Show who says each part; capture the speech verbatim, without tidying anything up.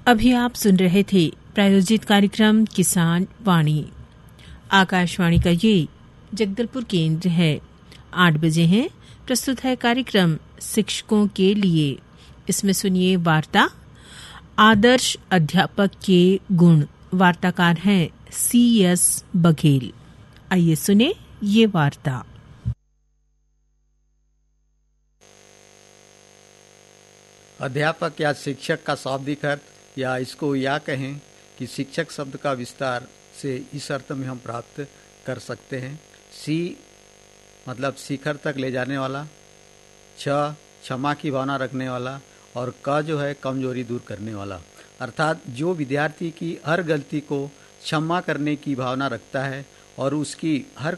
Speaker 1: अभी आप सुन रहे थे प्रायोजित कार्यक्रम किसान वाणी। आकाशवाणी का ये जगदलपुर केंद्र है। आठ बजे हैं, प्रस्तुत है कार्यक्रम शिक्षकों के लिए। इसमें सुनिए वार्ता आदर्श अध्यापक के गुण। वार्ताकार हैं सी एस बघेल। आइए सुने ये वार्ता।
Speaker 2: अध्यापक या शिक्षक का शाब्दिक अर्थ, या इसको या कहें कि शिक्षक शब्द का विस्तार से इस अर्थ में हम प्राप्त कर सकते हैं। सी मतलब शिखर तक ले जाने वाला, छ क्षमा की भावना रखने वाला, और क जो है कमजोरी दूर करने वाला। अर्थात जो विद्यार्थी की हर गलती को क्षमा करने की भावना रखता है और उसकी हर